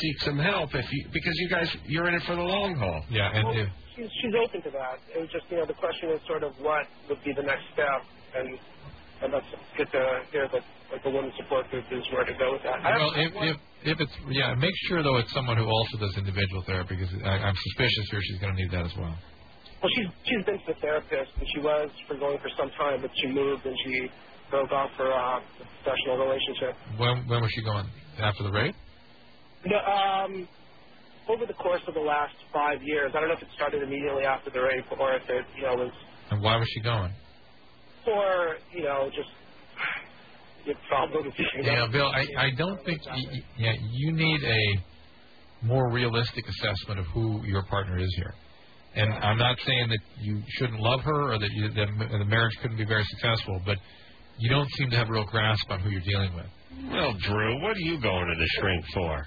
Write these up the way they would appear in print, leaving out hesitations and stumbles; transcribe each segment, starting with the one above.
seek some help because you're in it for the long haul. Yeah, and she's open to that. It was just, the question is sort of what would be the next step, and let's get to hear that the women's support group is where to go with that. Well, if it's make sure though it's someone who also does individual therapy, because I'm suspicious here she's going to need that as well. Well, she's been to the therapist, and she was going for some time, but she moved and she broke off her professional relationship. When was she going? After the rape? No, over the course of the last 5 years. I don't know if it started immediately after the rape or if it, was. And why was she going? For, just get problems. Yeah, Bill, I don't think you need a more realistic assessment of who your partner is here. And I'm not saying that you shouldn't love her or that the marriage couldn't be very successful, but you don't seem to have a real grasp on who you're dealing with. Well, Drew, what are you going to the shrink for?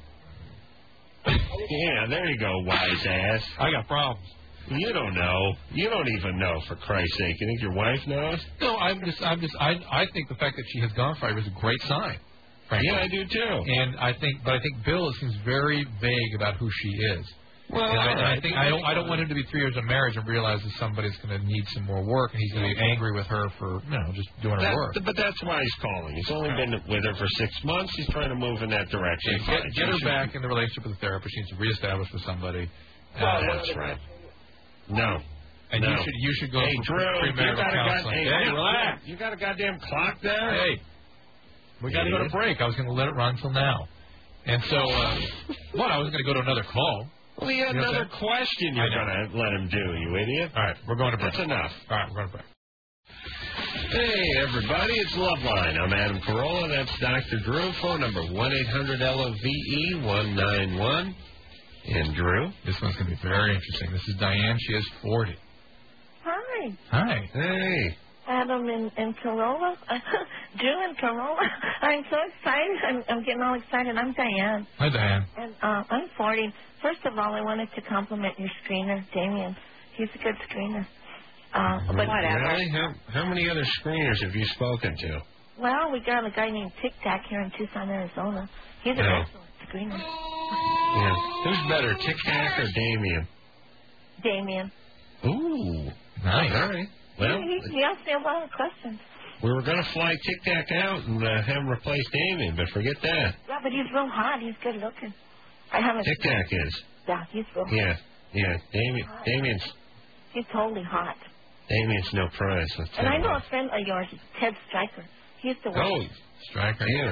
Yeah, there you go, wise ass. I got problems. You don't know. You don't even know, for Christ's sake. You think your wife knows? No, I think the fact that she has gone for it is a great sign. Frankly. Yeah, I do too. And I think Bill seems very vague about who she is. Well, I think I don't want him to be 3 years of marriage and realize that somebody's going to need some more work, and he's going to be angry with her for just doing her work. But that's why he's calling. He's only been with her for 6 months. He's trying to move in that direction. Get her back in the relationship with the therapist. She needs to reestablish with somebody. That's right. No. And no. you should go for premarital counseling. Hey, relax. You got a goddamn clock there? Hey, we got to go to break. I was going to let it run until now. And so, I was going to go to another call. Well, he had another question you're going to let him do, you idiot. All right, we're going to break. That's enough. All right, we're going to break. Hey, everybody, it's Loveline. I'm Adam Carolla. That's Dr. Drew. Phone number 1-800-LOVE-191. And Drew? This one's going to be very interesting. This is Diane. She is 40. Hi. Hi. Hey. Adam and Carolla. Drew and Carolla. I'm so excited. I'm getting all excited. I'm Diane. Hi, Diane. And I'm 40. First of all, I wanted to compliment your screener, Damien. He's a good screener. But whatever. Really? How many other screeners have you spoken to? Well, we got a guy named Tic Tac here in Tucson, Arizona. He's an excellent screener. Yeah. Who's better, Tic Tac or Damien? Damien. Ooh. Nice. All right. Well, he asked me a lot of questions. We were going to fly Tic Tac out and have him replace Damien, but forget that. Yeah, but he's real hot. He's good looking. I haven't. Tic Tac is. Yeah, he's real hot. Yeah. Damien's. He's totally hot. Damien's no prize. And I know a friend of yours, Ted Stryker. He used to work. Oh, Stryker. Yeah.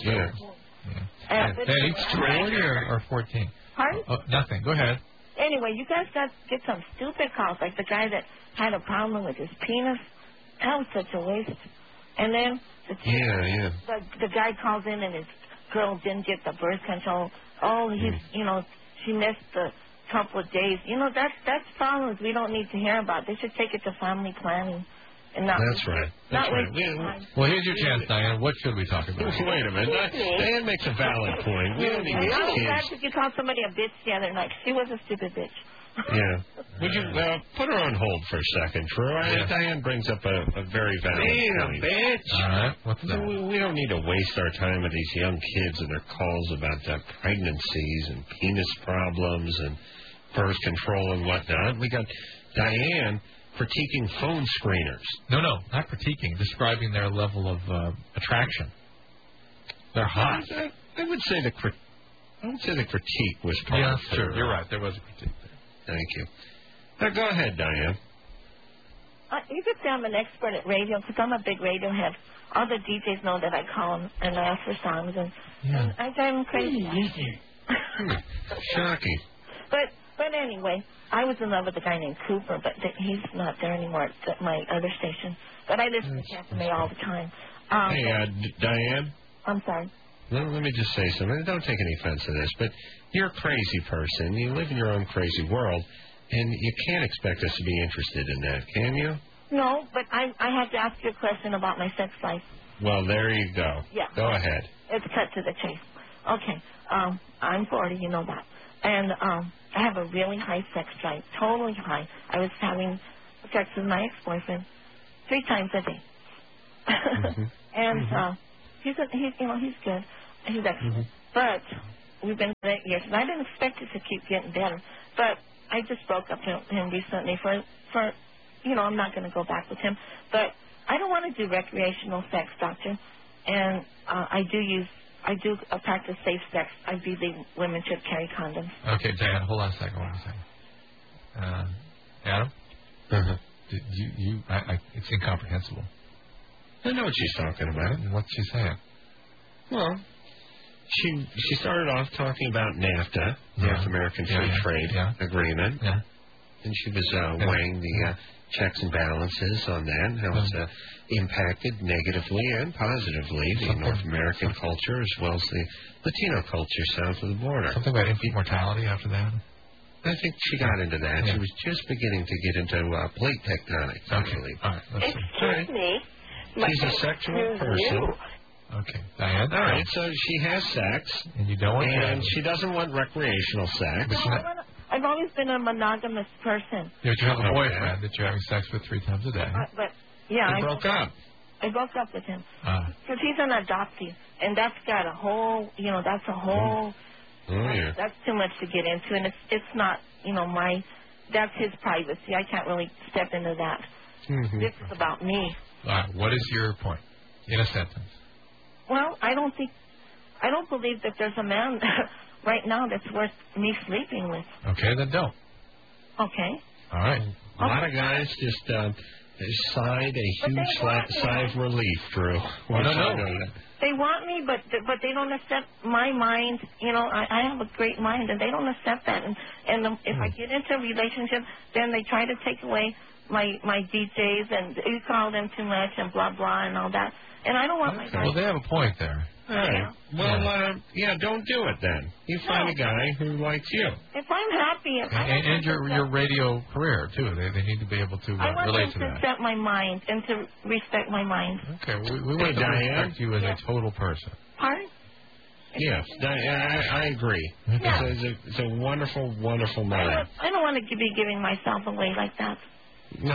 He's 40 or 14? Pardon? Oh, nothing. Go ahead. Anyway, you guys got to get some stupid calls, like the guy that had a problem with his penis. That was such a waste. And then the guy calls in and his girl didn't get the birth control. Oh, she missed the couple of days. That's problems we don't need to hear about. They should take it to family planning. And not That's right. Well, here's your chance, Diane. What should we talk about? Wait a minute. Diane makes a valid point. We don't need these kids. Did you call somebody a bitch the other night? She was a stupid bitch. Yeah. Would you put her on hold for a second, Drew? Diane brings up a very valid point. Bitch. All right. What's that? We don't need to waste our time with these young kids and their calls about pregnancies and penis problems and birth control and whatnot. We got Diane critiquing phone screeners. No, not critiquing. Describing their level of attraction. They're hot. I would say the critique was part of it. Yeah, sure. You're right. There was a critique there. Thank you. Now, go ahead, Diane. You could say I'm an expert at radio because I'm a big radio head. All the DJs know that I call them and I ask for songs, and I drive them crazy. Shocking. But anyway, I was in love with a guy named Cooper, but he's not there anymore at my other station. But I listen to Cafe all the time. Diane? I'm sorry. Let me just say something. Don't take any offense to this, but you're a crazy person. You live in your own crazy world, and you can't expect us to be interested in that, can you? No, but I have to ask you a question about my sex life. Well, there you go. Yeah. Go ahead. Let's cut to the chase. Okay. I'm 40, you know that. And I have a really high sex drive, totally high. I was having sex with my ex-boyfriend 3 times a day. And he's good. He's excellent. But we've been together years, and I didn't expect it to keep getting better. But I just broke up with him recently for I'm not going to go back with him. But I don't want to do recreational sex, doctor. And I do practice safe sex. I believe women should carry condoms. Okay, Diane, hold on a second. Adam? Uh-huh. It's incomprehensible. I know what she's talking about. What's she saying? Well, she started off talking about NAFTA, North American Free Trade Agreement. Yeah. And she was weighing the checks and balances on that, and how it's impacted negatively and positively the North American culture as well as the Latino culture south of the border. Something about infant mortality after that? I think she got into that. Yeah. She was just beginning to get into plate tectonics, I believe. All right, let's see. Excuse me. She's a sexual person. Okay, Diane. All right, so she has sex. And you don't want And she doesn't want recreational sex. I've always been a monogamous person. You have a boyfriend that you're having sex with 3 times a day. But yeah, They broke up. I broke up with him because he's an adoptee, and that's got a whole, that's a whole. That's too much to get into, and it's not, that's his privacy. I can't really step into that. Mm-hmm. This is about me. All right, what is your point in a sentence? Well, I don't believe that there's a man right now that's worth me sleeping with. Okay, then don't. Okay. All right. A lot of guys just sighed a huge sigh of relief, Drew. No. They want me, but they don't accept my mind. I have a great mind, and they don't accept that. And if I get into a relationship, then they try to take away my DJs, and you call them too much, and blah blah, and all that. And I don't want my. Well, they have a point there. All right. Well, don't do it then. You find a guy who likes you. If I'm happy, and your radio career too. They need to be able to relate to that. I want them to accept my mind and to respect my mind. Okay, we want to respect you as a total person. Pardon? Yes, I agree. Yeah. It's a wonderful, wonderful mind. I don't want to be giving myself away like that. No,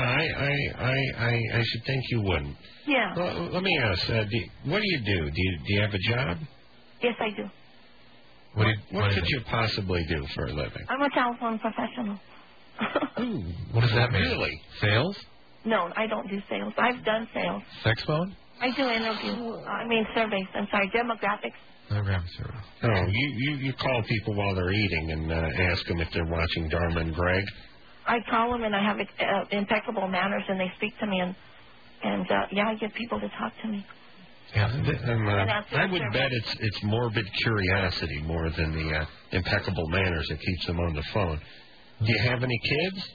I should think you wouldn't. Yeah. Well, let me ask, what do you do? Do you have a job? Yes, I do. What could you possibly do for a living? I'm a telephone professional. Ooh, what does that mean? Really? Sales? No, I don't do sales. I've done sales. Sex phone? I do interviews. Surveys. I'm sorry, demographics. Demographic surveys. Oh, you call people while they're eating and ask them if they're watching Dharma and Greg? I call them and I have impeccable manners, and they speak to me, and I get people to talk to me. Yeah, I would bet it's morbid curiosity more than the impeccable manners that keeps them on the phone. Do you have any kids?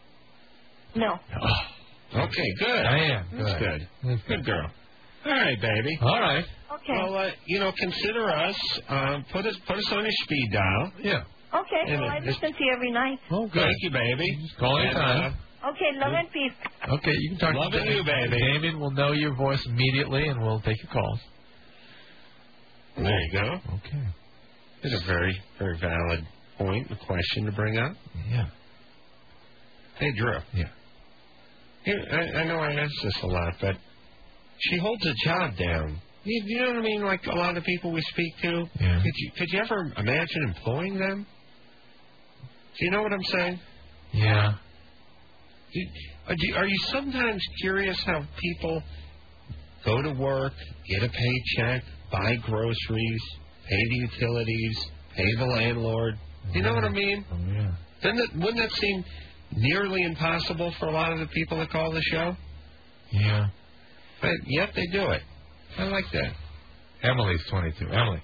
No. Oh, okay, good. I am. That's good. Good girl. All right, baby. All right. Okay. Well, consider us. Put us on your speed dial. Yeah. Okay, well, I listen to you every night. Oh, good. Thank you, baby. Just call anytime. Okay, love and peace. Okay, you can talk to you, baby. Damien will know your voice immediately, and we'll take your calls. There you go. Okay. It's a very, very valid point, a question to bring up. Yeah. Hey, Drew. Yeah. I know I ask this a lot, but she holds a job down. You know what I mean? Like a lot of people we speak to. Yeah. Could you ever imagine employing them? Do you know what I'm saying? Yeah. Are you sometimes curious how people go to work, get a paycheck, buy groceries, pay the utilities, pay the landlord? Do you know what I mean? Oh, yeah. Wouldn't that seem nearly impossible for a lot of the people that call the show? Yeah. But yet they do it. I like that. Emily's 22. Emily.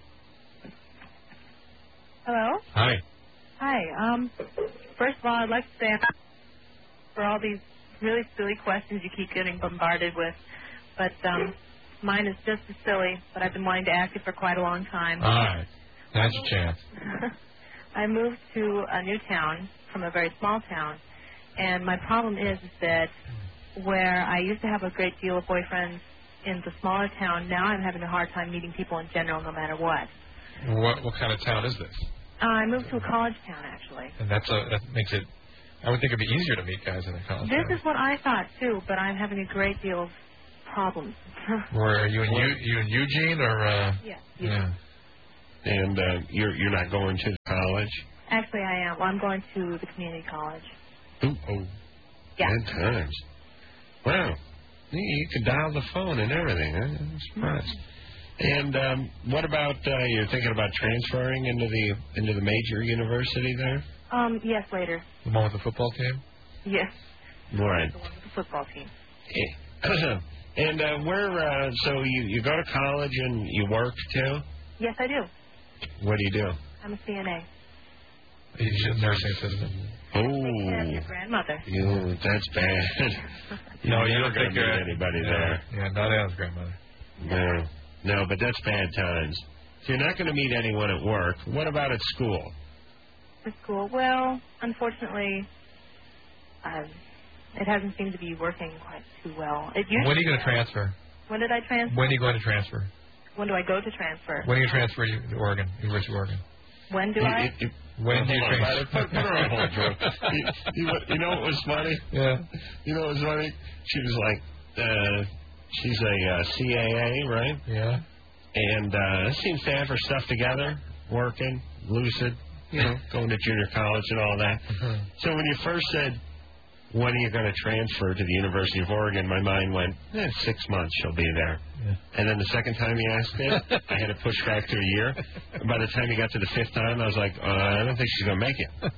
Hello? Hi. Hi. First of all, I'd like to say for all these really silly questions you keep getting bombarded with, but mine is just as silly, but I've been wanting to ask it for quite a long time. All right. That's your chance. I moved to a new town from a very small town, and my problem is that where I used to have a great deal of boyfriends in the smaller town, now I'm having a hard time meeting people in general no matter what. What kind of town is this? I moved to a college town, actually. And that makes it, I would think it'd be easier to meet guys in a college town. This is what I thought, too, but I'm having a great deal of problems. Where are you in Eugene or? Yes. Yeah. And you're not going to college? Actually, I am. Well, I'm going to the community college. Oh. Yeah. Bad times. Wow. You could dial the phone and everything. I'm surprised. And what about you're thinking about transferring into the major university there? Yes, later. The one with the football team? Yes. Right. The one with the football team. And where? So you go to college and you work too? Yes, I do. What do you do? I'm a CNA. He's a nursing assistant. Oh. Your grandmother. That's bad. No, you don't think meet anybody there. Yeah, not Anna's grandmother. No, but that's bad times. So you're not going to meet anyone at work. What about at school? At school? Well, unfortunately, it hasn't seemed to be working quite too well. When are you going to transfer? When did I transfer? When are you going to transfer? When do I go to transfer? When are you transfer to Oregon, University of Oregon? When do I? When do you transfer? Put her on hold, Drew. You know what was funny? Yeah. You know what was funny? She was like, she's a CAA, right? Yeah. And seems to have her stuff together, working, lucid, going to junior college and all that. Mm-hmm. So when you first said, when are you going to transfer to the University of Oregon, my mind went, 6 months she'll be there. Yeah. And then the second time you asked it, I had to push back to a year. And by the time you got to the fifth time, I was like, I don't think she's going to make it.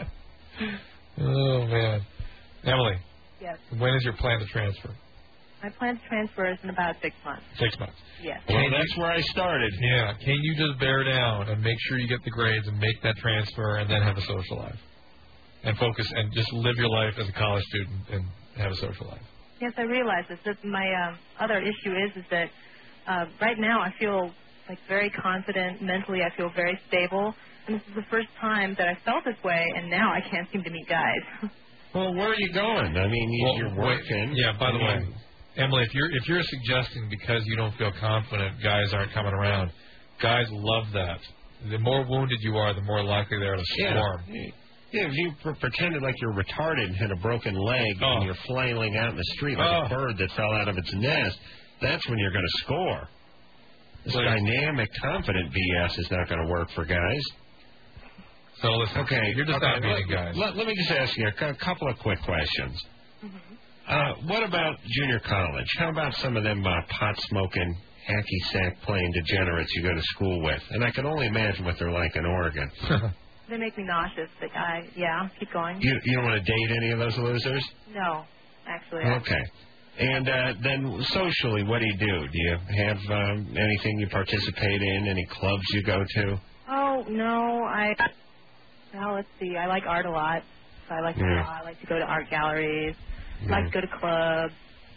Oh, man. Emily. Yes. When is your plan to transfer? My plan to transfer is in about 6 months. 6 months. Yes. Well, that's where I started. Yeah. Can you just bear down and make sure you get the grades and make that transfer and then have a social life? And focus and just live your life as a college student and have a social life. Yes, I realize this. That my other issue is that right now I feel like very confident mentally. I feel very stable, and this is the first time that I felt this way. And now I can't seem to meet guys. Well, where are you going? I mean, you're working. Yeah. By the way, Emily, if you're suggesting because you don't feel confident, guys aren't coming around. Guys love that. The more wounded you are, the more likely they are to swarm. Yeah, if you pretended like you're retarded and had a broken leg and you're flailing out in the street like a bird that fell out of its nest, that's when you're going to score. This dynamic, confident BS is not going to work for guys. So listen, you're just not meeting guys. Let me just ask you a couple of quick questions. Mm-hmm. What about junior college? How about some of them pot-smoking, hacky-sack-playing degenerates you go to school with? And I can only imagine what they're like in Oregon. They make me nauseous, but keep going. You don't want to date any of those losers? No, actually. Okay. And then socially, what do you do? Do you have anything you participate in, any clubs you go to? Oh, no, let's see. I like art a lot. So I like to draw. I like to go to art galleries. I like to go to clubs.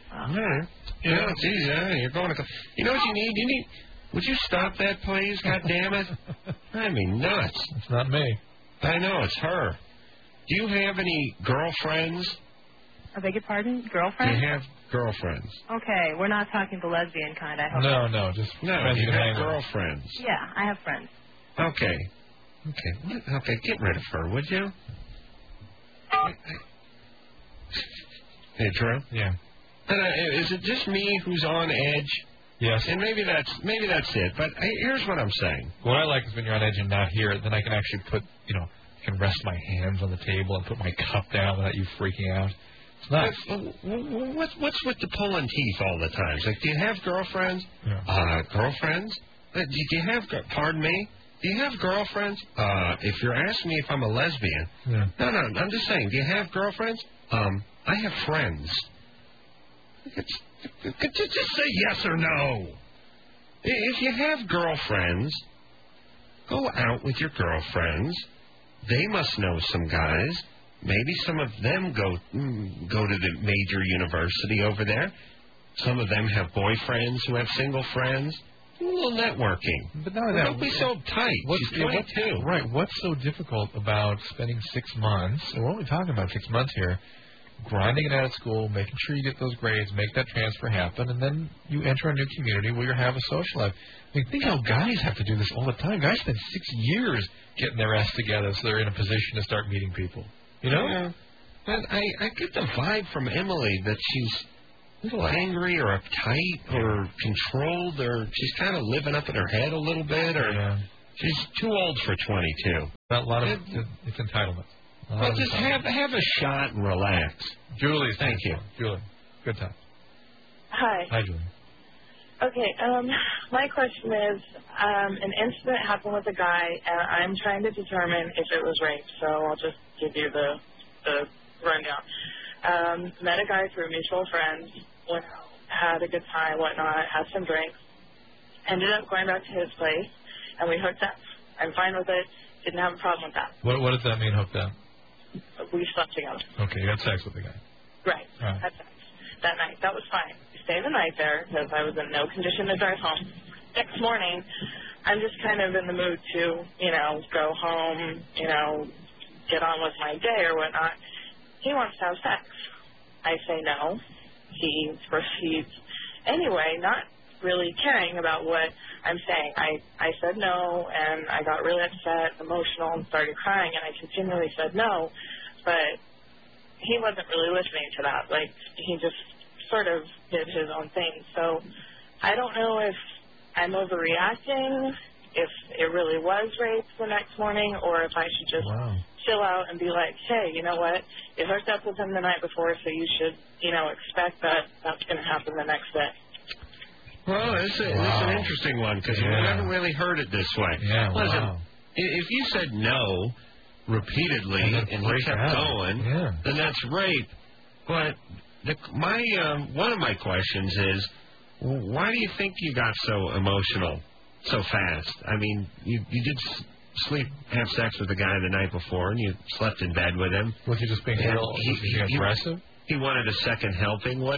It's easy. You're going to... You know what you need? Would you stop that, please? God damn it. I mean, nuts. It's not me. I know, it's her. Do you have any girlfriends? I beg your pardon? Girlfriends? Do you have girlfriends? Okay, we're not talking the lesbian kind, I hope. No, just friends. You have girlfriends. Yeah, I have friends. Okay, get rid of her, would you? Hey, Drew? Yeah. Is it just me who's on edge? Yes. And maybe that's it. But here's what I'm saying. What I like is when you're on edge and not here, then I can actually put, I can rest my hands on the table and put my cup down without you freaking out. It's nice. What's with the pulling teeth all the time? It's like, do you have girlfriends? Yeah. Girlfriends? Do you have, pardon me? Do you have girlfriends? If you're asking me if I'm a lesbian, no, I'm just saying, do you have girlfriends? I have friends. Just say yes or no. If you have girlfriends, go out with your girlfriends. They must know some guys. Maybe some of them go to the major university over there. Some of them have boyfriends who have single friends. A little networking. But don't be so tight. She's 22. Right. What's so difficult about spending 6 months, and we're only talking about 6 months here, grinding it out of school, making sure you get those grades, make that transfer happen, and then you enter a new community where you have a social life. I mean, think how guys have to do this all the time. Guys spend 6 years getting their ass together so they're in a position to start meeting people. You know? Yeah. But I get the vibe from Emily that she's a little angry or uptight or controlled, or she's kind of living up in her head a little bit, or She's too old for 22. A lot of it's entitlement. Well, just have a shot and relax. Julie, thank you. Julie, good time. Hi. Hi, Julie. Okay, my question is, an incident happened with a guy, and I'm trying to determine if it was rape, so I'll just give you the rundown. Met a guy through mutual friends, went out, had a good time, whatnot, had some drinks, ended up going back to his place, and we hooked up. I'm fine with it, didn't have a problem with that. What does that mean, hooked up? We slept together. Okay, you had sex with the guy. Right, had sex that night. That was fine. We stayed the night there because I was in no condition to drive home. Next morning, I'm just kind of in the mood to, go home, get on with my day or whatnot. He wants to have sex. I say no. He proceeds anyway, not really caring about what I'm saying. I said no, and I got really upset, emotional, and started crying, and I continually said no, but he wasn't really listening to that. Like, he just sort of did his own thing. So I don't know if I'm overreacting, if it really was rape the next morning, or if I should just chill out and be like, hey, you know what? You hooked up with him the night before, so you should, expect that that's going to happen the next day. Well, it's an interesting one because we haven't really heard it this way. Yeah, listen, if you said no repeatedly and you kept going, then that's rape. But one of my questions is, why do you think you got so emotional so fast? I mean, you did have sex with the guy the night before, and you slept in bed with him. Was he just being aggressive? He wanted a second helping. Why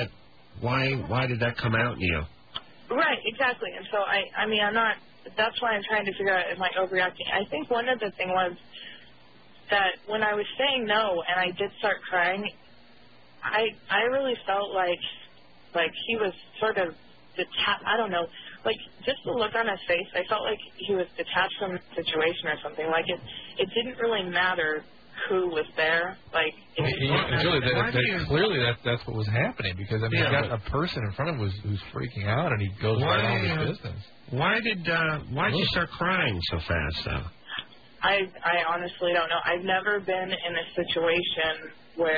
did that come out in you? Right, exactly. And so that's why I'm trying to figure out, am I overreacting? I think one of the things was that when I was saying no and I did start crying, I really felt like he was sort of detached. I don't know, like just the look on his face, I felt like he was detached from the situation or something. Like it didn't really matter who was there. Like clearly that's what was happening, because you got a person in front of him who's freaking out, and he goes right on his business. Why did you start crying so fast though? I honestly don't know. I've never been in a situation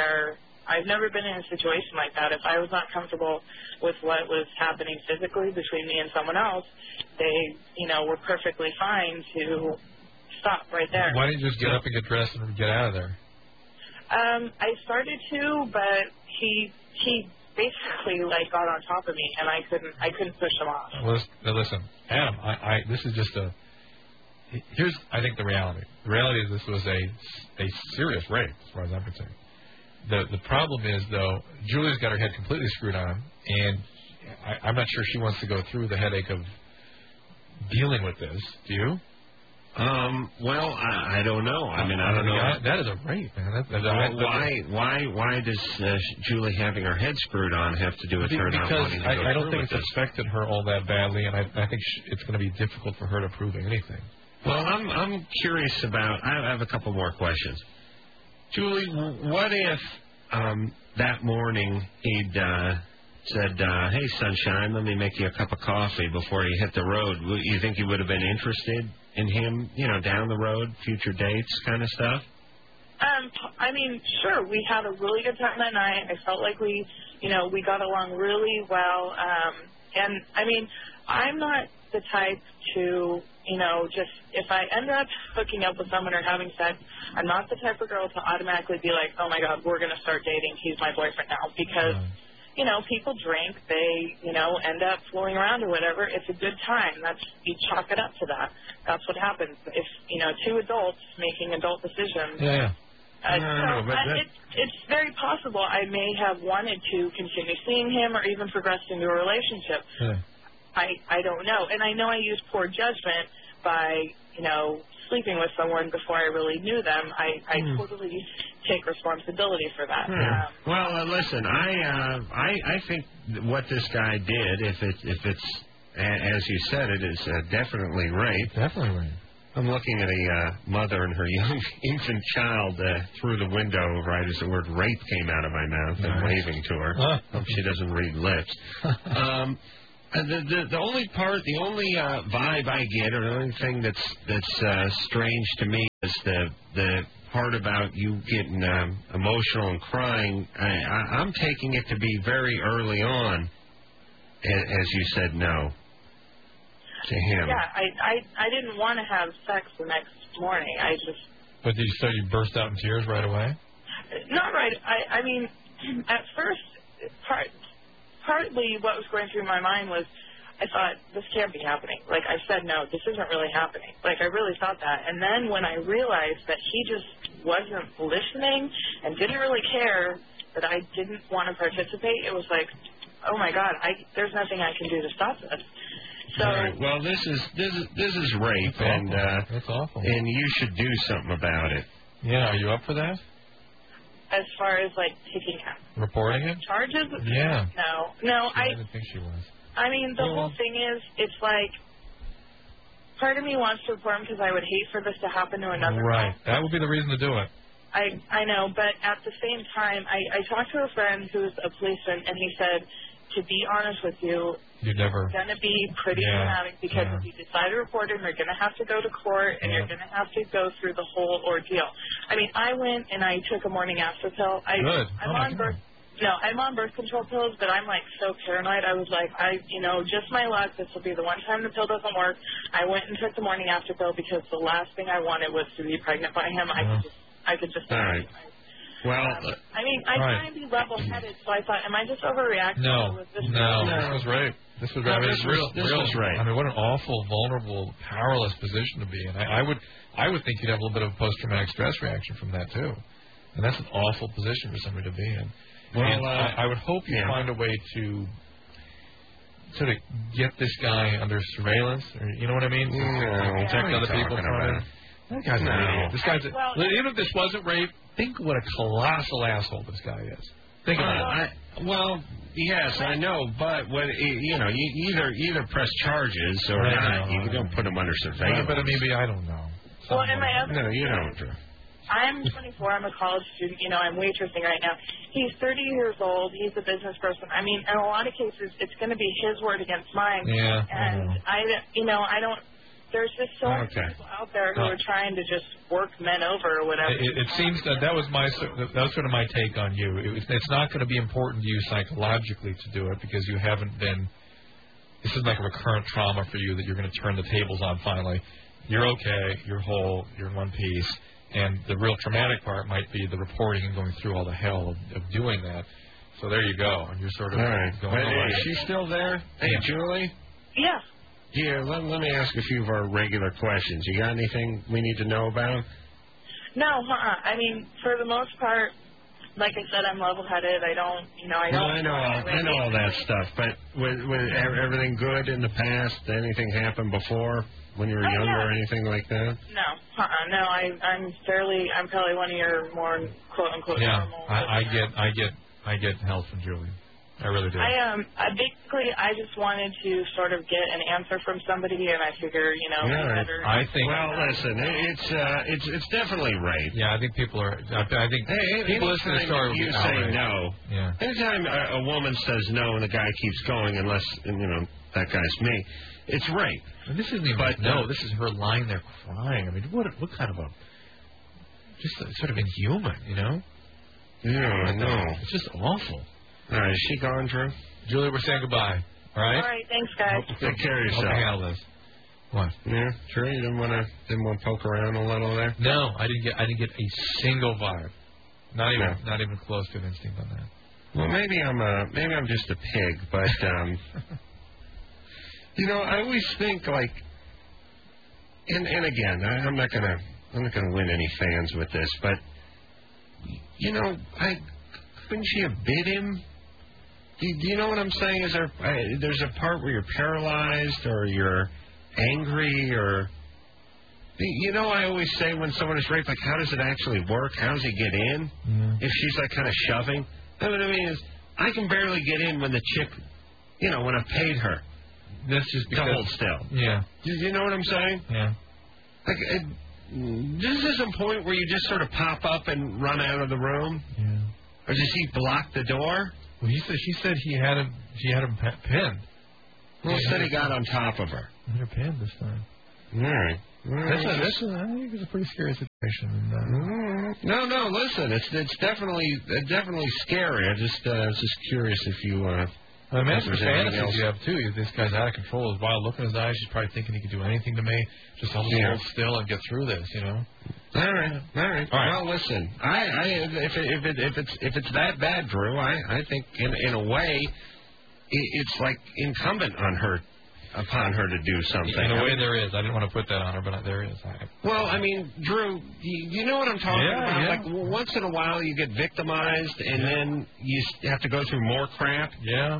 like that. If I was not comfortable with what was happening physically between me and someone else, they, were perfectly fine to stop right there. Why didn't you just get up and get dressed and get out of there? I started to, but he basically got on top of me, and I couldn't push him off. Well, listen, Adam, this is just here's, I think, the reality. The reality is this was a serious rape, as far as I'm concerned. The problem is, though, Julie's got her head completely screwed on, and I'm not sure she wants to go through the headache of dealing with this. Do you? Well, I don't know. I don't know. That is a rape, man. Why does Julie having her head screwed on have to do with her not wanting to go I don't think it's affected her all that badly, and I think it's going to be difficult for her to prove anything. Well, I'm curious about. I have a couple more questions. Julie, what if that morning he'd said, hey, sunshine, let me make you a cup of coffee before you hit the road? You think you would have been interested in him, down the road, future dates kind of stuff? Sure. We had a really good time that night. I felt like we got along really well. And, I'm not the type to, just if I end up hooking up with someone or having sex, I'm not the type of girl to automatically be like, oh, my God, we're going to start dating. He's my boyfriend now. Because, people drink. They, end up fooling around or whatever. It's a good time. You chalk it up to that. That's what happens. If, two adults making adult decisions. It's very possible I may have wanted to continue seeing him or even progress into a relationship. Yeah. I don't know. And I know I used poor judgment by, sleeping with someone before I really knew them. I totally take responsibility for that. Well, listen, I think what this guy did, if it's as you said, it is definitely rape. Definitely rape. I'm looking at a mother and her young infant child through the window right as the word rape came out of my mouth and waving to her. Hope she doesn't read lips. The only vibe I get, or the only thing that's strange to me, is the part about you getting emotional and crying. I'm taking it to be very early on, as you said no to him. Yeah, I didn't want to have sex the next morning. I just. But so you burst out in tears right away? Not right. I mean, at first, partly what was going through my mind was, I thought, this can't be happening. Like, I said, no, this isn't really happening. Like, I really thought that. And then when I realized that he just wasn't listening and didn't really care that I didn't want to participate, it was like, oh, my God, there's nothing I can do to stop this. So, all right. Well, this is rape, that's awful. And you should do something about it. Yeah, are you up for that? As far as, like, taking reporting it? Charges? Yeah. No, I didn't think she was. I mean, the whole thing is, it's like, part of me wants to report him because I would hate for this to happen to another Right. guy. That would be the reason to do it. I know, but at the same time, I talked to a friend who's a policeman, and he said, to be honest with you, it's going to be pretty dramatic because if you decide to report him, you're going to have to go to court, and you're going to have to go through the whole ordeal. I mean, I went and I took a morning after pill. Good. I'm on birth control pills, but I'm like so paranoid. I was like, just my luck. This will be the one time the pill doesn't work. I went and took the morning after pill because the last thing I wanted was to be pregnant by him. I could just. All right. Well, I mean, I try and be level-headed, so I thought, am I just overreacting? No, this was rape. This was rape. This was rape. I mean, what an awful, vulnerable, powerless position to be in. I would think you'd have a little bit of post-traumatic stress reaction from that too, and that's an awful position for somebody to be in. Well, and I would hope you find a way to sort of get this guy under surveillance, or you know what I mean? Protect other people from it. That guy's an idiot. This guy's even if this wasn't rape, think what a colossal asshole this guy is. Think about it. Well, yes, I know, but you either press charges or not. You don't put him under surveillance. But maybe I don't know. Well, and my other no, you don't. I'm 24. I'm a college student. I'm waitressing right now. He's 30 years old. He's a business person. I mean, in a lot of cases, it's going to be his word against mine. Yeah. And I don't. There's just so many people out there who are trying to just work men over or whatever. It seems that was sort of my take on you. It's not going to be important to you psychologically to do it because you haven't been. This is like a recurrent trauma for you that you're going to turn the tables on finally. You're okay. You're whole. You're in one piece. And the real traumatic part might be the reporting and going through all the hell of doing that. So there you go. And you're sort of going on. Is she still there? Hey, Julie? Yeah. Yeah, let me ask a few of our regular questions. You got anything we need to know about? No, I mean, for the most part, like I said, I'm level-headed. I don't. I know all that stuff. But was everything good in the past? Anything happened before when you were younger or anything like that? No, no. I'm probably one of your more quote-unquote normal. I get help from Julie. I really do. I just wanted to sort of get an answer from somebody, and I figure, better. I think. Well, listen, it's definitely rape. Yeah, I think people are. I think people listening to the story you say no. Yeah. Anytime a woman says no and the guy keeps going, unless that guy's me, it's rape. And this isn't even. This is her lying there crying. I mean, what kind of just sort of inhuman, Yeah, I know. It's just awful. All right, is she gone, Drew? Julie, we're saying goodbye. All right? All right, thanks, guys. Take care of yourself. Hope you handle this. What? Yeah, Drew, you didn't want to poke around a little there? No, I didn't get a single vibe. Not even close to an instinct on that. Well, maybe I'm just a pig, but I always think like, and again, I'm not gonna win any fans with this, but couldn't she have bit him? Do you know what I'm saying? There's a part where you're paralyzed or you're angry or... I always say when someone is raped, like, how does it actually work? How does he get in? Yeah. If she's, like, kind of shoving. What I mean is, I can barely get in when the chick, when I paid her. That's just because... To hold still. Yeah. You know what I'm saying? Yeah. Like, this is some point where you just sort of pop up and run out of the room? Yeah. Or does he block the door? Well, she said she had him pinned. Who said he got on top of her? Your pen this time. All right. I think it's a pretty scary situation. No. Listen, it's definitely scary. I was just curious if you. I mean, that's the fantasies you have too. This guy's out of control. His wild look in his eyes. She's probably thinking he could do anything to me. Just hold still and get through this. All right. Well, listen. If it's that bad, Drew, I think in a way, it's like incumbent upon her to do something. In a way, there is. I didn't want to put that on her, but there is. Well, I mean, Drew, you know what I'm talking about? Yeah. Like, once in a while you get victimized, and then you have to go through more crap. Yeah.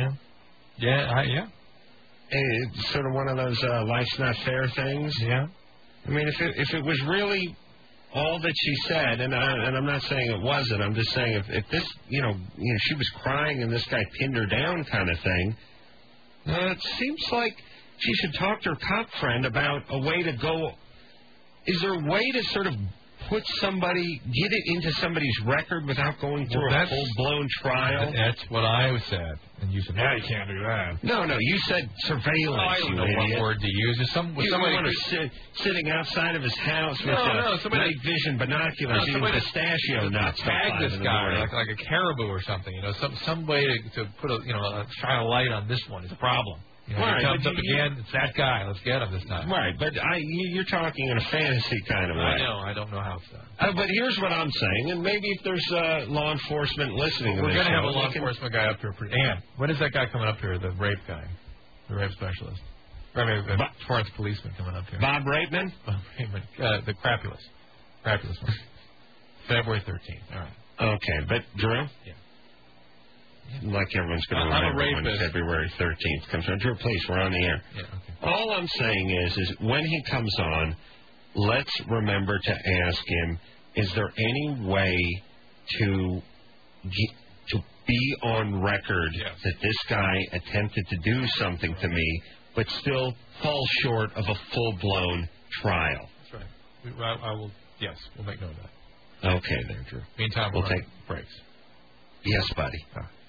It's sort of one of those life's not fair things. Yeah. I mean, if it was really all that she said, and I'm not saying it wasn't, I'm just saying if this, she was crying and this guy pinned her down kind of thing, it seems like she should talk to her cop friend about a way to go. Is there a way to sort of get it into somebody's record without going through a full-blown trial? That's what I said. And you said, no, you can't do that. No, you said surveillance. I don't know what word to use. Somebody sitting outside of his house with night vision binoculars eating pistachio nuts. Tag this guy like a caribou or something. Some way to put shine a light on this one is a problem. Right, he comes up again, it's that guy. Let's get him this time. Right, but you're talking in a fantasy kind of way. I know. I don't know how it's done. But here's what I'm saying, and maybe if there's law enforcement listening to this, we're going to have a law enforcement guy up here. And when is that guy coming up here, the rape guy, the rape specialist? Torrance policeman coming up here. Bob Rapeman? Bob Rapeman. The Crapulous one. February 13th. All right. Okay, but Drew? Yeah. Like everyone's going to remember when February 13th comes on. Drew, please, we're on the air. Yeah, okay. All I'm saying is when he comes on, let's remember to ask him, is there any way to be on record that this guy attempted to do something to me, but still fall short of a full-blown trial? That's right. I will. Yes, we'll make note of that. Okay, there, Drew. Meantime, we'll take breaks. Yes, buddy.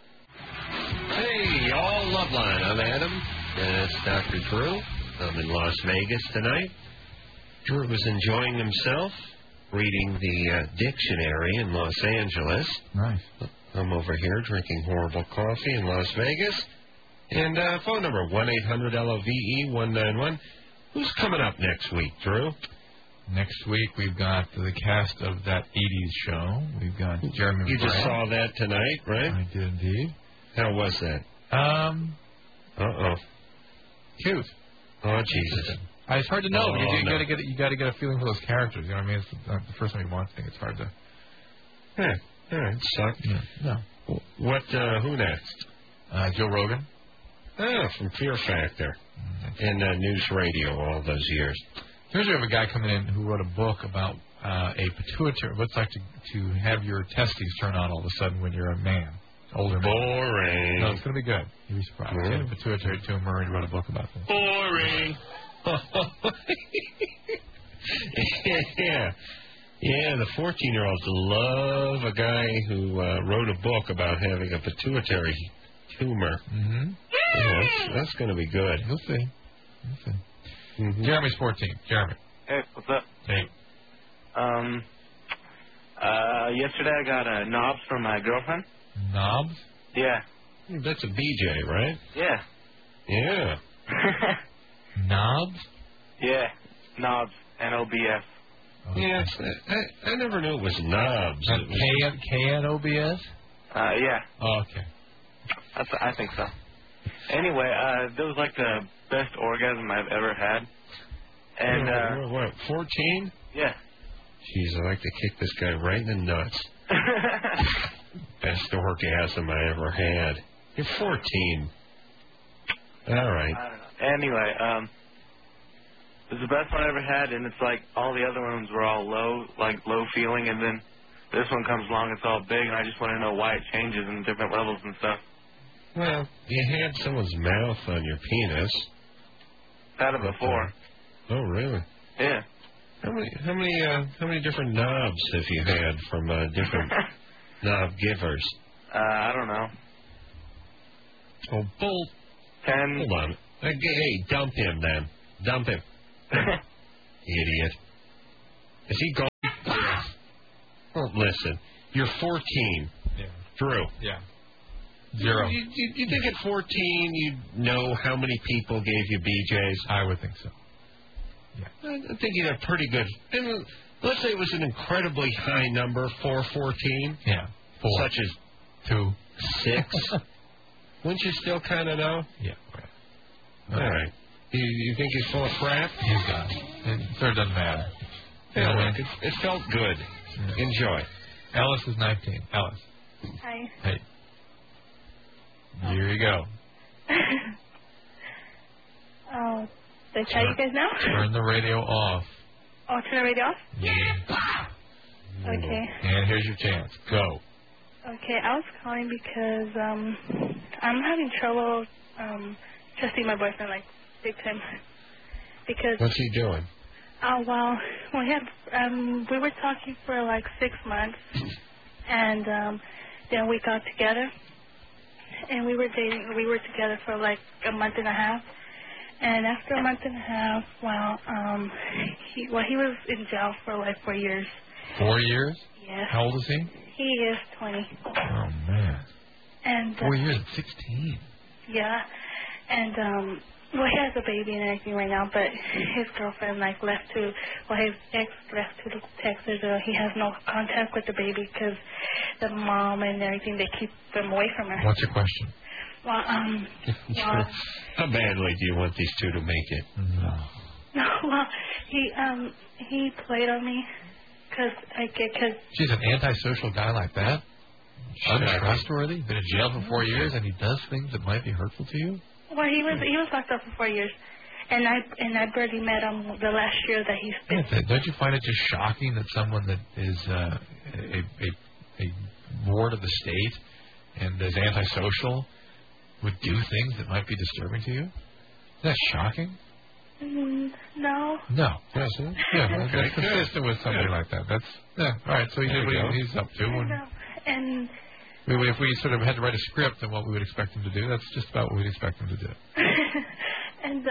Hey, all Loveline. I'm Adam. That's Dr. Drew. I'm in Las Vegas tonight. Drew was enjoying himself, reading the dictionary in Los Angeles. Nice. I'm over here drinking horrible coffee in Las Vegas. And phone number, 1-800-LOVE-191. Who's coming up next week, Drew? Next week, we've got the cast of that 80s show. We've got Jeremy You just saw that tonight, right? I did indeed. How was that? Cute. Oh, Jesus. It's hard to know. You got to get a feeling for those characters. You know what I mean? It's not the first time you watch things. It's hard to. Yeah. All right. Sucked. Yeah. No. What? Who next? Joe Rogan. From Fear Factor and News Radio all those years. Here's we have a guy coming in who wrote a book about a pituitary. What's like to have your testes turn on all of a sudden when you're a man. Older. Boring. No, it's going to be good. You'll be surprised. He had a pituitary tumor and wrote a book about this. Boring. Yeah, the 14-year-olds love a guy who wrote a book about having a pituitary tumor. Mm-hmm. Yeah, that's going to be good. We'll see. Mm-hmm. Jeremy's 14. Jeremy. Hey, what's up? Hey. Yesterday I got knobs from my girlfriend. Knobs? Yeah. That's a BJ, right? Yeah. Yeah. Knobs? Yeah. Knobs. N-O-B-S. Okay. Yes. I never knew it was knobs. K-N-O-B-S? Yeah. Oh, okay. I think so. Anyway, that was like the best orgasm I've ever had. And what? 14? Yeah. Jeez, I'd like to kick this guy right in the nuts. Best orgasm I ever had. You're 14. All right. I don't know. Anyway, it was the best one I ever had, and it's like all the other ones were all low feeling, and then this one comes along, it's all big, and I just want to know why it changes in different levels and stuff. Well, you had someone's mouth on your penis. Had it before. Oh, really? Yeah. How many different knobs have you had from different knob givers? I don't know. Oh, bull. 10. Hold on. Hey, dump him then. Dump him. Idiot. Is he gone? Yes. Well, listen. You're 14. Yeah. Drew. Yeah. 0. You think at 14 you'd know how many people gave you BJs? I would think so. Yeah. I think you'd have pretty good. And let's say it was an incredibly high number, 414. Yeah. 4. Such as 2. 6. Wouldn't you still kind of know? Yeah. All right. You think he's full of crap? He's got it. It sort of doesn't matter. Yeah, look, it felt good. Yeah. Enjoy. Ellis is 19. Ellis. Hi. Hey. Here you go. Oh, did I tell you guys now? Turn the radio off. Oh, turn the radio off? Yeah. Okay. And here's your chance. Go. Okay, I was calling because I'm having trouble trusting my boyfriend, like, big time. Because... What's he doing? Well, we were talking for like 6 months, and then we got together, and we were dating. We were together for like a month and a half, and after a month and a half, he was in jail for like 4 years. 4 years? Yes. How old is he? He is 20. Oh man. And 4 years at 16. Yeah, and he has a baby and everything right now, but his girlfriend, his ex left to Texas. He has no contact with the baby because the mom and everything, they keep him away from her. What's your question? Well, how badly do you want these two to make it? No. Well, he played on me because. She's an antisocial guy like that? Untrustworthy? Been in jail for 4 years and he does things that might be hurtful to you? Well, he was locked up for 4 years, and I barely met him the last year that he spent. Don't you find it just shocking that someone that is a ward of the state and is antisocial would do things that might be disturbing to you? Is that shocking? No. No. Yes, yeah, that's consistent with somebody like that. All right. So he did what he's up to. And if we sort of had to write a script on what we would expect him to do, that's just about what we'd expect him to do. And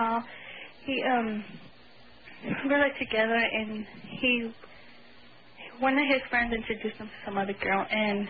we were like together, and one of his friends introduced him to some other girl, and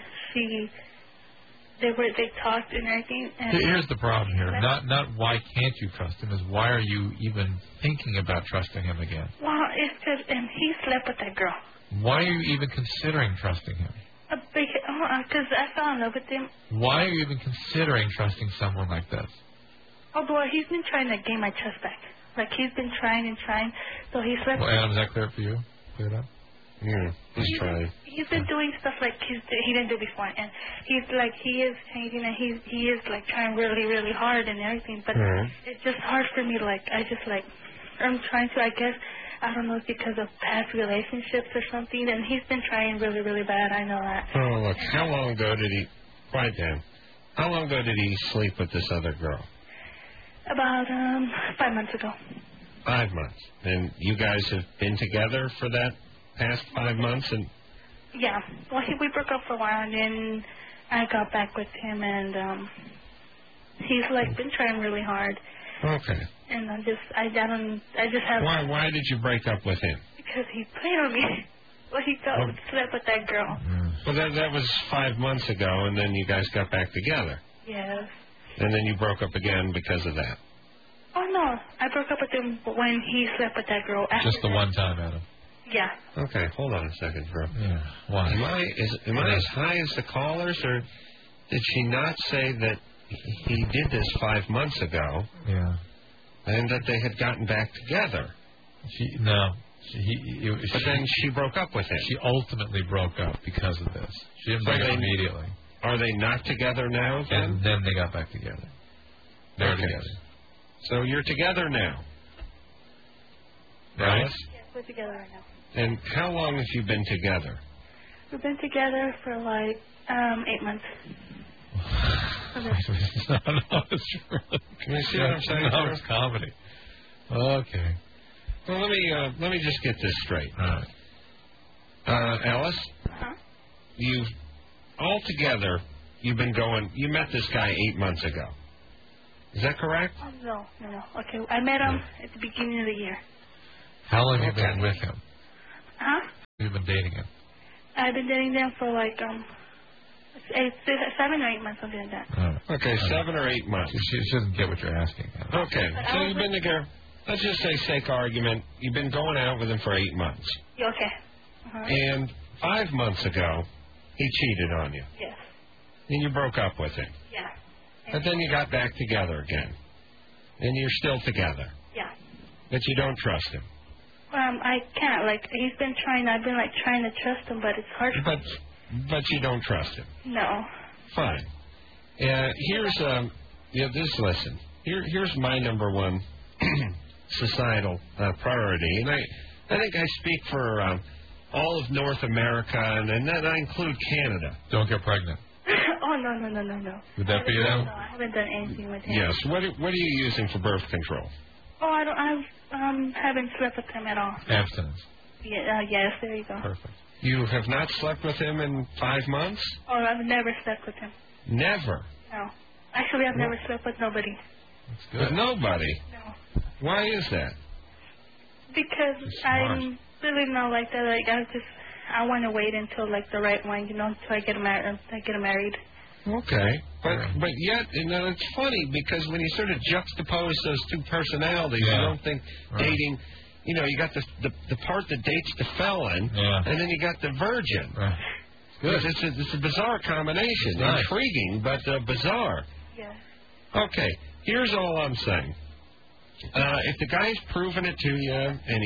they talked and everything. And here's the problem here. Not why can't you trust him, is why are you even thinking about trusting him again? Well, it's because he slept with that girl. Why are you even considering trusting him? Because I fell in love with him. Why are you even considering trusting someone like this? Oh, boy, he's been trying to gain my trust back. Like, he's been trying and trying. So he slept. Well, Adam, is that clear for you? Cleared up? Yeah, he's trying. He's been doing stuff like he didn't do before, and he is changing, and he is like trying really, really hard and everything. But it's just hard for me. I'm trying to, I guess. I don't know if because of past relationships or something, and he's been trying really, really bad. I know that. Oh, look, how long ago did he... Quiet down. How long ago did he sleep with this other girl? About 5 months ago. 5 months. And you guys have been together for that past 5 months? And yeah. Well, we broke up for a while, and then I got back with him, and he's, been trying really hard. Okay. And I just have... Why did you break up with him? Because he played on me. Well, he slept with that girl. Well, that was 5 months ago, and then you guys got back together. Yes. And then you broke up again because of that. Oh, no. I broke up with him when he slept with that girl. Just the one time, Adam. Yeah. Okay, hold on a second, bro. Yeah. Why? Am I as high as the callers, or did she not say that he did this 5 months ago? Yeah. And that they had gotten back together? But then she broke up with him. She ultimately broke up because of this. She didn't break up immediately. Are they not together now, then? And then they got back together. They're together. So you're together now? Right? Yes, we're together right now. And how long have you been together? We've been together for 8 months. No, it's true. Can you see what I'm saying? No, it's comedy. Okay. Well, let me just get this straight. All right. Alice, you've been going. You met this guy 8 months ago. Is that correct? Oh, no. Okay, I met him at the beginning of the year. How long have you been with him? Huh? You've been dating him? I've been dating them for like 7 or 8 months, something like that. Okay, 7 or 8 months. She doesn't get what you're asking. Okay, so you've been together. Let's just say, sake argument, you've been going out with him for 8 months. Yeah, okay. And 5 months ago, he cheated on you. Yes. And you broke up with him. Yeah. But then you got back together again. And you're still together. Yeah. But you don't trust him. I can't. Like, he's been trying. I've been, like, trying to trust him, but it's hard for me. But you don't trust him. No. Fine. Listen. Here's my number one societal priority. And I think I speak for all of North America, and then I include Canada. Don't get pregnant. Oh, no. Would that be it? No, I haven't done anything with him. Yes. What are you using for birth control? Oh, I haven't slept with him at all. Abstinence. Yeah, yes, there you go. Perfect. You have not slept with him in 5 months? Oh, I've never slept with him. Never? No. Actually, I've never slept with nobody. That's good. With nobody? No. Why is that? Because I'm really not like that. Like, I want to wait until, like, the right one, until I get married. Okay. But yet, it's funny because when you sort of juxtapose those two personalities, you don't think dating, you got the part that dates the felon, and then you got the virgin. Right. Good. It's a bizarre combination. Nice. Intriguing, but bizarre. Yeah. Okay. Here's all I'm saying. If the guy's proven it to you, and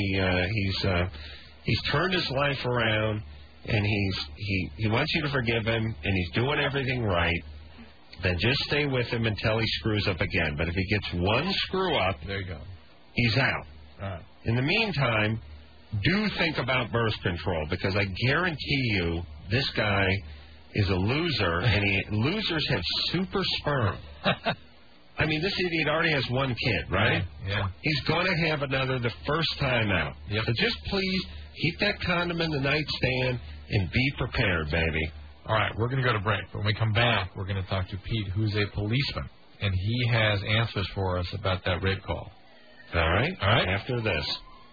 he's turned his life around, and he wants you to forgive him, and he's doing everything right, then just stay with him until he screws up again. But if he gets one screw up, there you go. He's out. All right. In the meantime, do think about birth control, because I guarantee you this guy is a loser, and losers have super sperm. I mean, this idiot already has one kid, right? Yeah. He's going to have another the first time out. Yep. So just please keep that condom in the nightstand and be prepared, baby. All right, we're going to go to break. When we come back, we're going to talk to Pete, who's a policeman, and he has answers for us about that rape call. All right? All right. After this.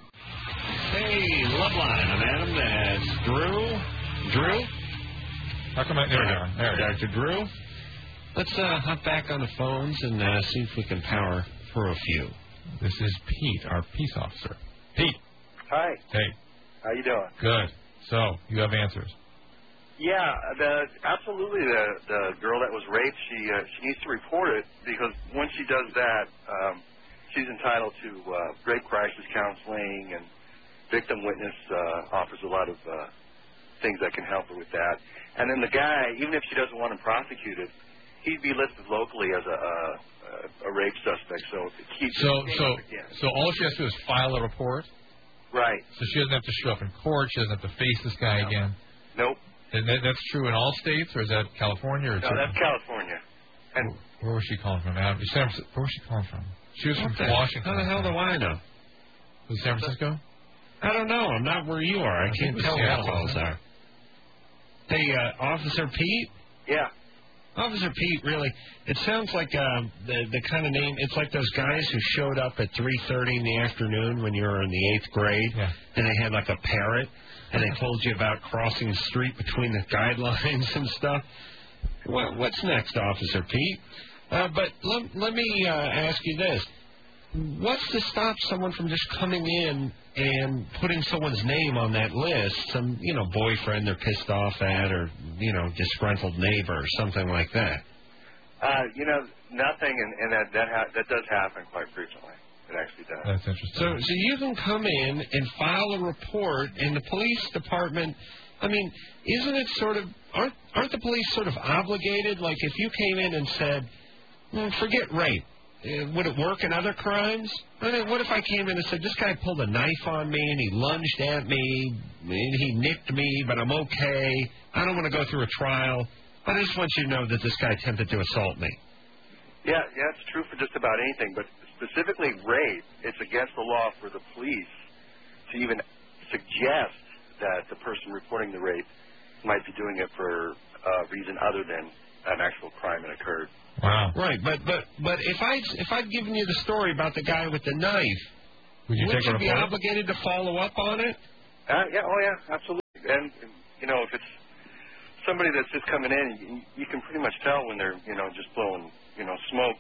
Hey, Loveline, I'm Adam. That's Drew. Drew? How come there we are. There we are. Dr. Drew? Let's hop back on the phones and see if we can power through a few. This is Pete, our peace officer. Pete. Hi. Hey. How you doing? Good. So, you have answers. Yeah, absolutely. The girl that was raped, she needs to report it, because once she does that, she's entitled to rape crisis counseling, and victim witness offers a lot of things that can help her with that. And then the guy, even if she doesn't want him prosecuted, he'd be listed locally as a rape suspect. So it keeps So all she has to do is file a report. Right. So she doesn't have to show up in court. She doesn't have to face this guy again. Nope. And that's true in all states, or is that California? Or no, that's California. And where was she calling from? Where was she calling from? She was from Washington. How the hell do I know? Was it San Francisco? I don't know. I'm not where you are. I can't tell where the calls are. Hey, Officer Pete? Yeah. Officer Pete, really, it sounds like the kind of name, it's like those guys who showed up at 3:30 in the afternoon when you were in the 8th grade, and they had like a parrot, and they told you about crossing the street between the guidelines and stuff. What's next, Officer Pete? But let me ask you this. What's to stop someone from just coming in and putting someone's name on that list, some, boyfriend they're pissed off at, or, disgruntled neighbor or something like that? Nothing, and that does happen quite frequently. It actually does. That's interesting. So you can come in and file a report, and the police department, I mean, isn't it sort of, aren't the police sort of obligated? Like, if you came in and said, forget rape, would it work in other crimes? I mean, what if I came in and said, this guy pulled a knife on me, and he lunged at me, and he nicked me, but I'm okay. I don't want to go through a trial, but I just want you to know that this guy attempted to assault me. Yeah, it's true for just about anything, but specifically rape, it's against the law for the police to even suggest that the person reporting the rape might be doing it for a reason other than an actual crime that occurred. Wow. Right, but if I'd given you the story about the guy with the knife, would you be obligated to follow up on it? Yeah, absolutely. And if it's somebody that's just coming in, you can pretty much tell when they're just blowing smoke.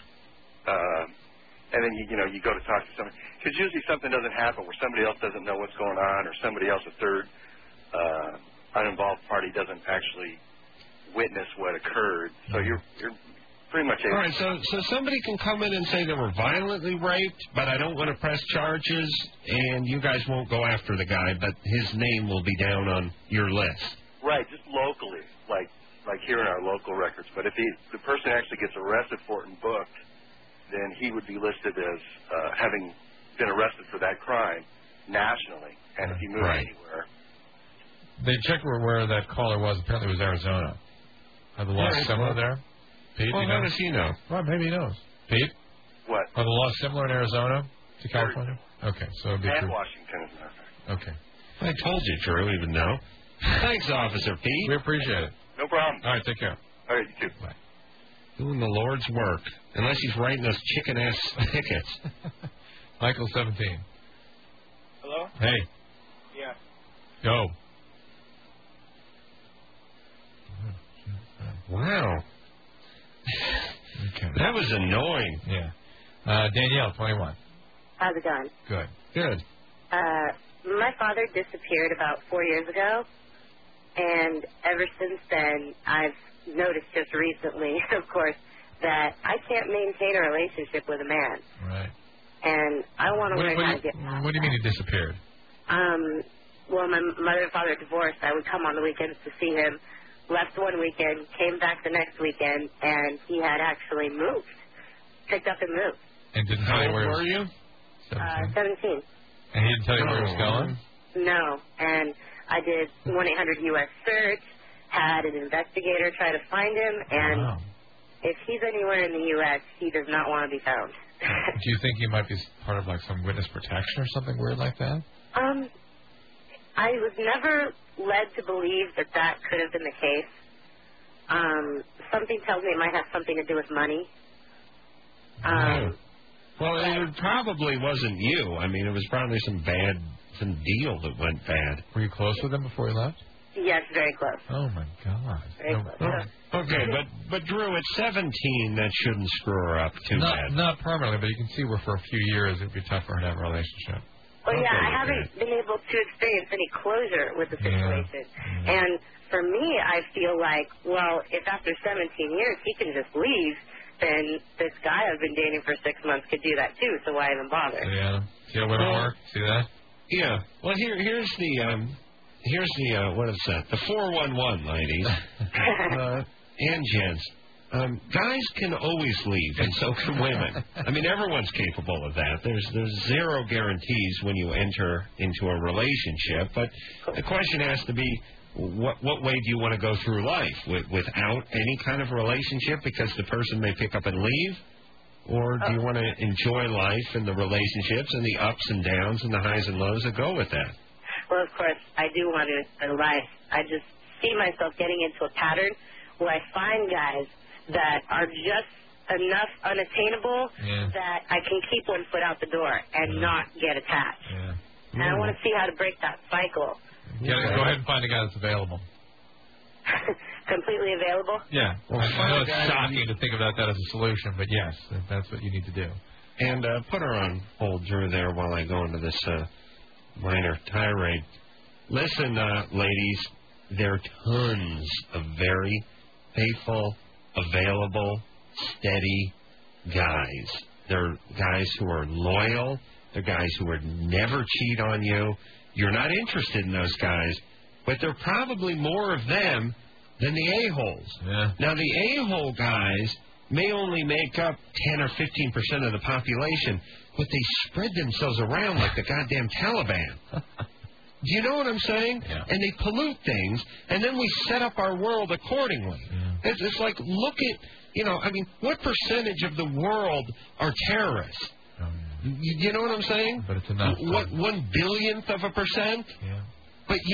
And then you go to talk to somebody, because usually something doesn't happen where somebody else doesn't know what's going on, or somebody else, a third uninvolved party, doesn't actually witness what occurred. So you're pretty much able. All right, so somebody can come in and say they were violently raped, but I don't want to press charges, and you guys won't go after the guy, but his name will be down on your list. Right, just locally, like here in our local records. But if the person actually gets arrested for it and booked, then he would be listed as having been arrested for that crime nationally. And if he moved anywhere. They checked where that caller was. Apparently it was Arizona. Are the laws similar there? Pete, well, how does he know? Well, maybe he knows. Pete? What? Are the laws similar in Arizona to California? Okay, so it'd be and true. Washington, as a matter of fact. Okay. I told you, Drew, even know. Thanks, Officer Pete. We appreciate it. No problem. All right, take care. All right, you too. Bye. Doing the Lord's work. Unless he's writing those chicken-ass tickets. Michael 17. Hello? Hey. Yeah. Go. Wow. Okay. That was annoying. Yeah. Danielle, 21. How's it going? Good. Good. My father disappeared about 4 years ago, and ever since then, I've noticed just recently, of course, that I can't maintain a relationship with a man. Right. And I want to learn how to get past What do you mean he disappeared? Well, my mother and father divorced. I would come on the weekends to see him. Left one weekend, came back the next weekend, and he had actually moved. Picked up and moved. And didn't tell you where were you? 17. And he didn't tell you where he was going? No. And I did 1-800-US search, had an investigator try to find him, and if he's anywhere in the U.S., he does not want to be found. Do you think he might be part of, like, some witness protection or something weird like that? I was never led to believe that could have been the case. Something tells me it might have something to do with money. Well, it probably wasn't you. I mean, it was probably some deal that went bad. Were you close with him before he left? Yes, very close. Oh, my God. Very close. Okay, but Drew, at 17, that shouldn't screw her up too bad. Not permanently, but you can see where for a few years it would be tough for her to have a relationship. Well, yeah, I haven't been able to experience any closure with the situation. Yeah. And for me, I feel like, well, if after 17 years he can just leave, then this guy I've been dating for 6 months could do that too, so why even bother? Yeah. See how women work? See that? Yeah. Well, here's the what is that? The 411, ladies. And gents. Guys can always leave, and so can women. I mean, everyone's capable of that. There's zero guarantees when you enter into a relationship, but the question has to be, what way do you want to go through life? Without any kind of relationship because the person may pick up and leave? Or do you want to enjoy life and the relationships and the ups and downs and the highs and lows that go with that? Well, of course, I do want to enjoy life. I just see myself getting into a pattern where I find guys that are just enough unattainable that I can keep one foot out the door and not get attached. Yeah. And I want to see how to break that cycle. Go ahead and find a guy that's available. Completely available? Yeah. Well, I know it's shocking to think about that as a solution, but yes, that's what you need to do. And put her on hold, Drew, there while I go into this minor tirade. Listen, ladies, there are tons of very faithful, available, steady guys. They're guys who are loyal. They're guys who would never cheat on you. You're not interested in those guys, but there are probably more of them than the a-holes. Yeah. Now, the a-hole guys may only make up 10 or 15% of the population, but they spread themselves around like the goddamn Taliban. Do you know what I'm saying? Yeah. And they pollute things, and then we set up our world accordingly. Yeah. It's like, look at, what percentage of the world are terrorists? Oh, yeah. You know what I'm saying? But it's enough. What, 1/100000%? Yeah. But yet,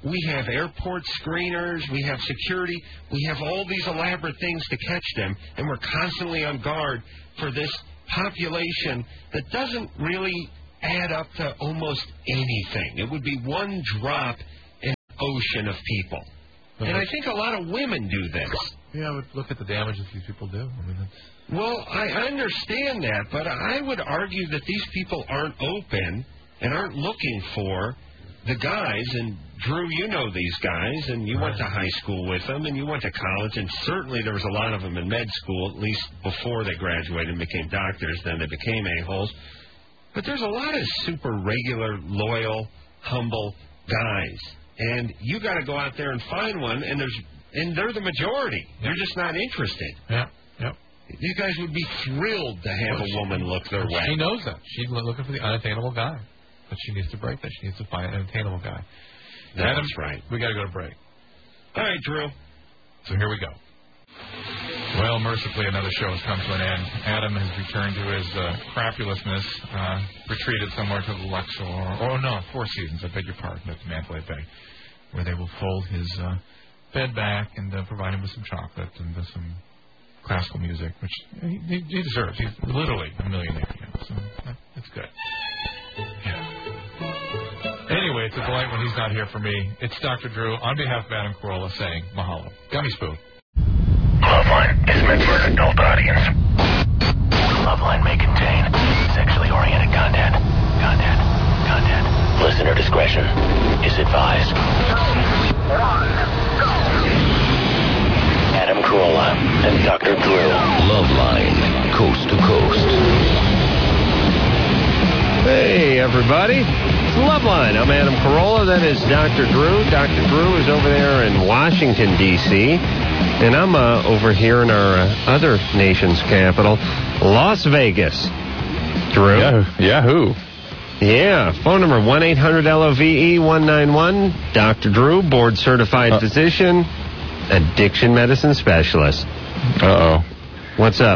We have airport screeners. We have security. We have all these elaborate things to catch them, and we're constantly on guard for this population that doesn't really add up to almost anything. It would be one drop in an ocean of people. And I think a lot of women do this. Yeah, but look at the damage that these people do. I mean, well, I understand that, but I would argue that these people aren't open and aren't looking for the guys. And, Drew, you know these guys, and you went to high school with them, and you went to college, and certainly there was a lot of them in med school, at least before they graduated and became doctors. Then they became a-holes. But there's a lot of super regular, loyal, humble guys. And you got to go out there and find one, and they're the majority. They're just not interested. Yeah, yep. You guys would be thrilled to have a woman look their way. She knows that. She's looking for the unattainable guy. But she needs to break that. She needs to find an unattainable guy. That's right. We got to go to break. All right, Drew. So here we go. Well, mercifully, another show has come to an end. Adam has returned to his crapulousness, retreated somewhere to the Luxor, Four Seasons, I beg your pardon, at the Mandalay Bay, where they will fold his bed back and provide him with some chocolate and some classical music, which he deserves. He's literally a millionaire, so that's good. Yeah. Anyway, it's a delight when he's not here for me. It's Dr. Drew, on behalf of Adam Carolla, saying mahalo. Gummy Spoon. Loveline is meant for an adult audience. Loveline may contain sexually oriented content. Listener discretion is advised. Adam Carolla and Dr. Drew. Loveline, coast to coast. Hey, everybody. It's Loveline. I'm Adam Carolla. That is Dr. Drew. Dr. Drew is over there in Washington, D.C., and I'm over here in our other nation's capital, Las Vegas. Drew? Yahoo. Yeah. Phone number 1-800-LOVE-191. Dr. Drew, board-certified physician, addiction medicine specialist. Uh-oh. What's up?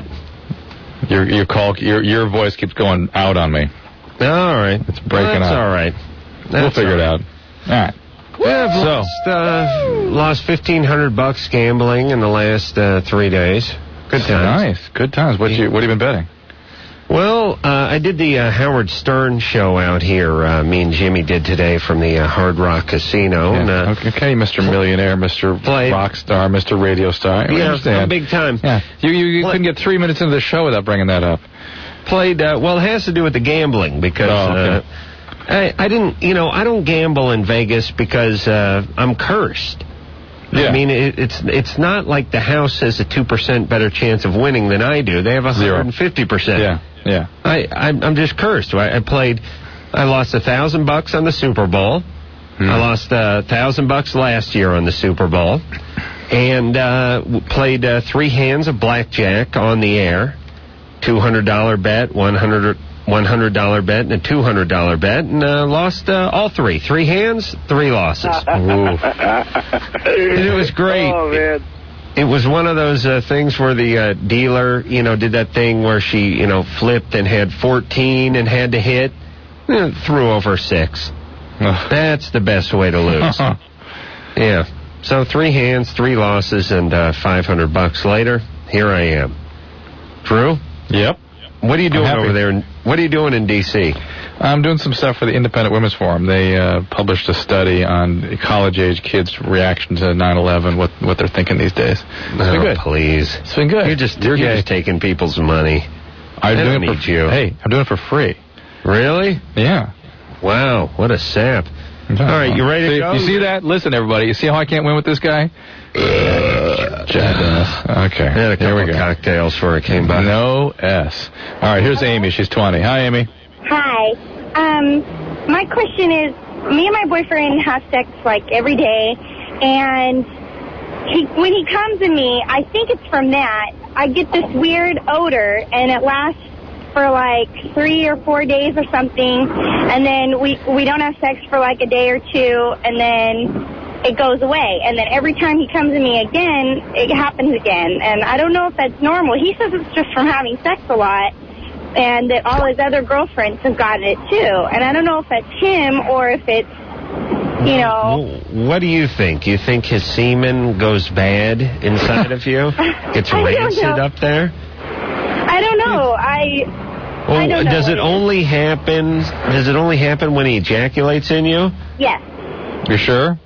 Your voice keeps going out on me. All right. It's breaking up. That's all right. We'll figure it out. All right. Yeah, I've lost $1,500 gambling in the last 3 days. Good times. Nice. Good times. What have you been betting? Well, I did the Howard Stern show out here. Me and Jimmy did today from the Hard Rock Casino. Yeah. And, okay, Mr. Millionaire, Mr. Rock Star, Mr. Radio Star. I'm big time. Yeah. You couldn't get 3 minutes into the show without bringing that up. Played, well, it has to do with the gambling because I didn't, I don't gamble in Vegas because I'm cursed. Yeah. I mean, it's not like the house has a 2% better chance of winning than I do. They have 150%. Yeah. I'm just cursed. I lost $1,000 on the Super Bowl. I lost $1,000 last year on the Super Bowl, and played 3 hands of blackjack on the air. $200 bet, $100 bet, and a $200 bet, and lost all 3. 3 hands, 3 losses. It was great. Oh, man. It was one of those things where the dealer, did that thing where she, flipped and had 14 and had to hit, threw over 6. That's the best way to lose. Yeah. So 3 hands, 3 losses, and $500 later, here I am. Drew? Yep. What are you doing over there? What are you doing in D.C.? I'm doing some stuff for the Independent Women's Forum. They published a study on college-age kids' reaction to 9/11, what they're thinking these days. It's been good. Please. It's been good. You're just taking people's money. I don't need you. Hey, I'm doing it for free. Really? Yeah. Wow, what a sap. All right, you ready to go? You see that? Listen, everybody. You see how I can't win with this guy? Jackass. Okay. I had a couple of cocktails before I came by. No S. All right, here's Amy. She's 20. Hi, Amy. Hi. My question is, me and my boyfriend have sex like every day, and when he comes to me, I think it's from that. I get this weird odor, and it lasts for like 3 or 4 days or something, and then we don't have sex for like a day or 2, and then it goes away. And then every time he comes to me again, it happens again. And I don't know if that's normal. He says it's just from having sex a lot, and that all his other girlfriends have gotten it too. And I don't know if that's him or if it's You know. What do you think? You think his semen goes bad inside of you? Gets rancid up there? I don't know. I don't know. Does it only happen when he ejaculates in you? Yes. You sure?